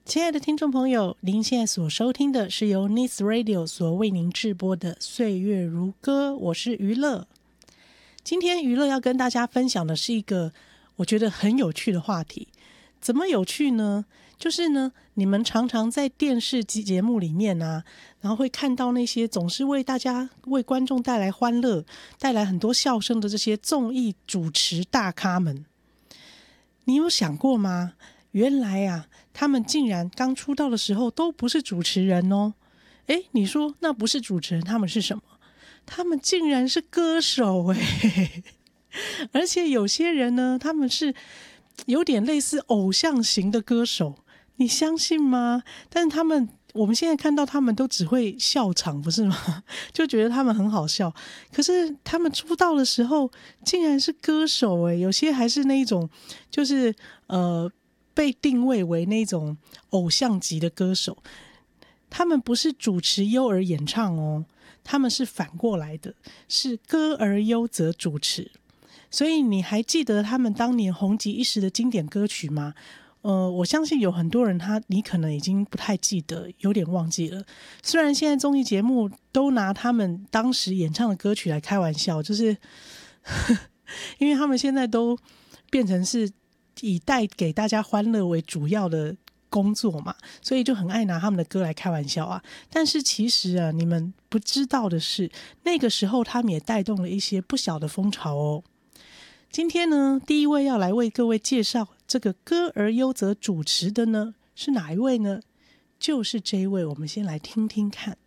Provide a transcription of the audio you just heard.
亲爱的听众朋友，您现在所收听的是由 Nice Radio 所为您制播的《岁月如歌》，我是娱乐。今天娱乐要跟大家分享的是一个我觉得很有趣的话题。怎么有趣呢？就是呢，你们常常在电视节目里面啊，然后会看到那些总是为观众带来欢乐、带来很多笑声的这些综艺主持大咖们。你有想过吗？原来啊，他们竟然刚出道的时候都不是主持人哦。诶，你说那不是主持人，他们是什么？他们竟然是歌手诶。而且有些人呢，他们是有点类似偶像型的歌手，你相信吗？但是我们现在看到他们都只会笑场，不是吗？就觉得他们很好笑。可是他们出道的时候竟然是歌手诶，有些还是那一种就是被定位为那种偶像级的歌手。他们不是主持优儿演唱哦，他们是反过来的，是歌而优则主持。所以你还记得他们当年红极一时的经典歌曲吗？我相信有很多人你可能已经不太记得，有点忘记了。虽然现在综艺节目都拿他们当时演唱的歌曲来开玩笑，就是因为他们现在都变成是以带给大家欢乐为主要的工作嘛，所以就很爱拿他们的歌来开玩笑啊。但是其实啊，你们不知道的是，那个时候他们也带动了一些不小的风潮哦。今天呢，第一位要来为各位介绍这个歌而优则主持的呢，是哪一位呢？就是这一位，我们先来听听看。